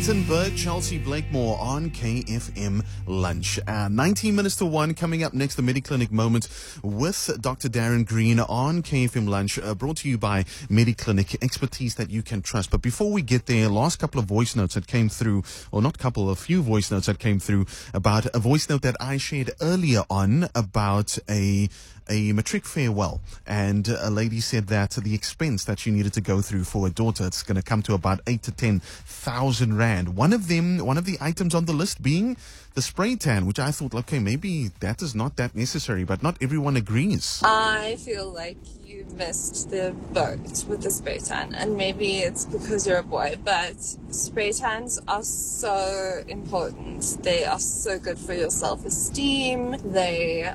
Clayton Bird, Chelsea Blakemore on KFM Lunch. 19 minutes to 1, coming up next, the Mediclinic moment with Dr. Darren Green on KFM Lunch, brought to you by Mediclinic, expertise that you can trust. But before we get there, last couple of voice notes that came through, or not couple, a few voice notes that came through about a voice note that I shared earlier on about a matric farewell, and a lady said that the expense that she needed to go through for her daughter, it's going to come to about 8 to 10,000 rand. One of the items on the list being the spray tan, which I thought, okay, maybe that is not that necessary, but not everyone agrees. I feel like you missed the boat with the spray tan, and maybe it's because you're a boy, but spray tans are so important. They are so good for your self-esteem. They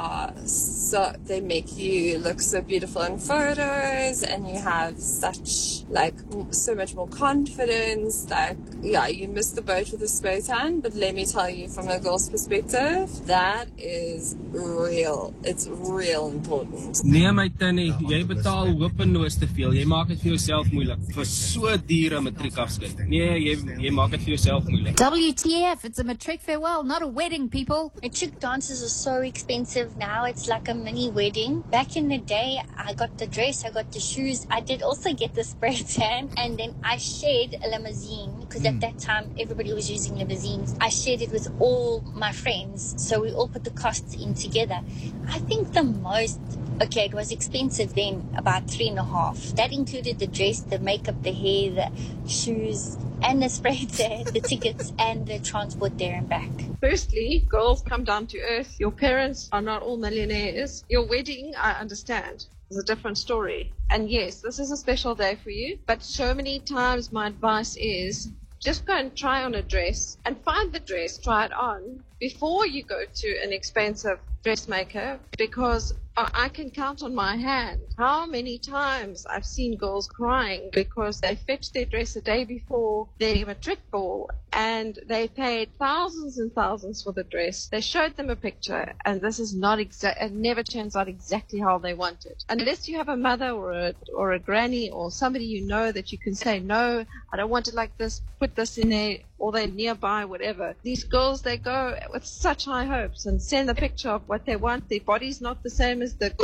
make you look so beautiful in photos, and you have so much more confidence. You missed the boat with the spray tan, but let me tell you, from a girl's perspective, that is real. It's real important. Nee my Tannie, jy betaal hopeloos te veel. Jy maak dit vir jouself moeilik. Vir so dure matriekafskeid. Nee, jy maak dit vir jouself moeilik. WTF, it's a matric farewell, not a wedding, people. Matric dances are so expensive now. It's like a mini wedding. Back in the day, I got the dress, I got the shoes. I did also get the spray tan, and then I shared a limousine, because at that time everybody was using limousines. I shared it with all my friends, so we all put the costs in together. I think it was expensive then, about 3.5. That included the dress, the makeup, the hair, the shoes, and the spray tan, the tickets, and the transport there and back. Firstly, girls, come down to earth. Your parents are not all millionaires. Your wedding, I understand, is a different story. And yes, this is a special day for you, but so many times my advice is just go and try on a dress and find the dress, try it on before you go to an expensive dressmaker, because I can count on my hand how many times I've seen girls crying because they fetched their dress a day before their matric ball and they paid thousands and thousands for the dress. They showed them a picture, and this is not it never turns out exactly how they want it. Unless you have a mother or a granny or somebody you know that you can say, no, I don't want it like this, put this in there, or they're nearby, whatever. These girls, they go with such high hopes and send a picture of what they want. Their body's not the same as the